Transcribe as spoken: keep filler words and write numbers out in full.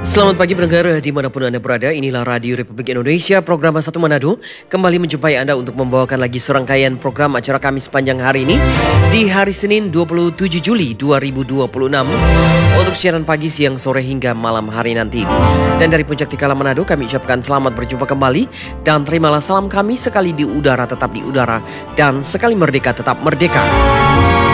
Selamat pagi pendengar dimanapun Anda berada, inilah Radio Republik Indonesia, program Satu Manado kembali menjumpai Anda untuk membawakan lagi serangkaian program acara kami sepanjang hari ini di hari Senin dua puluh tujuh Juli dua ribu dua puluh enam untuk siaran pagi, siang, sore hingga malam hari nanti. Dan dari Puncak Tikala Manado kami ucapkan selamat berjumpa kembali dan terimalah salam kami, sekali di udara tetap di udara dan sekali merdeka tetap merdeka.